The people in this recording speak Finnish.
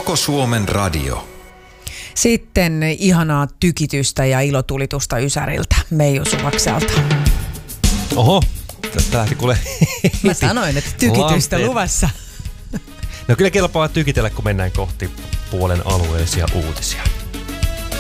Koko Suomen radio. Sitten ihanaa tykitystä ja ilotulitusta Ysäriltä, Meiju Suvakselta. Oho, tästä lähti kuule. Mä sanoin, että tykitystä luvassa. No kyllä kelpaa tykitellä, kun mennään kohti puolen alueellisia uutisia.